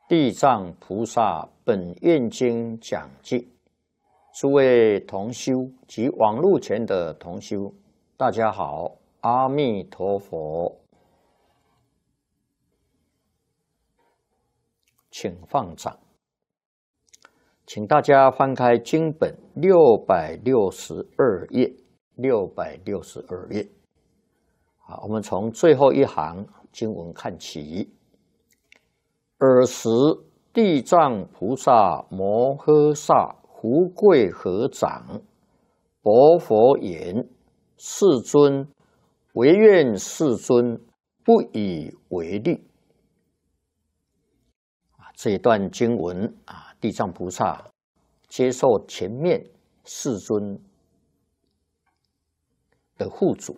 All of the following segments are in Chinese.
地藏菩萨本愿经讲记，诸位同修及网络前的同修，大家好，阿弥陀佛，请放掌，请大家翻开经本662页，662页。好，我们从最后一行经文看起。尔时，地藏菩萨摩诃萨福贵合掌，薄佛言：“世尊，唯愿世尊不以为虑。”这一段经文地藏菩萨接受前面世尊的护主，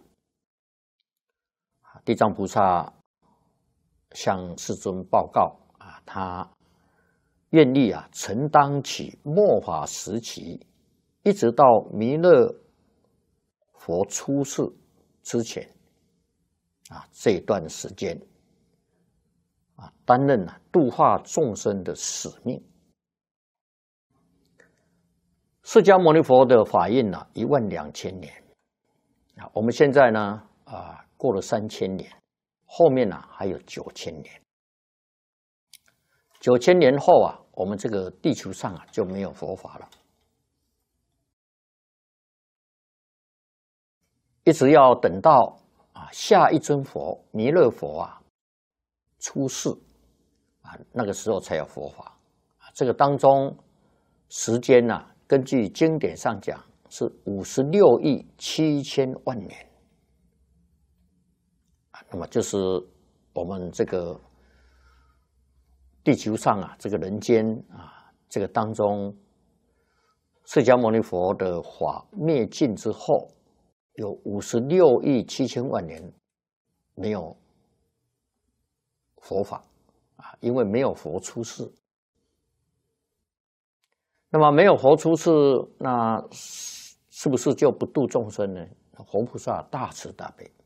地藏菩萨向世尊报告他愿意承担起末法时期，一直到弥勒佛出世之前这一段时间担任度化众生的使命。释迦牟尼佛的法印12000年，我们现在呢过了3000年，后面还有9000年。9000年后我们这个地球上就没有佛法了，一直要等到下一尊佛弥勒佛出世那个时候才有佛法。这个当中时间根据经典上讲是56亿7000万年，那么就是我们这个地球上这个人间这个当中，释迦牟尼佛的法灭尽之后，有56亿7000万年没有佛法因为没有佛出世。那么没有佛出世，那是不是就不度众生呢？佛菩萨大慈大悲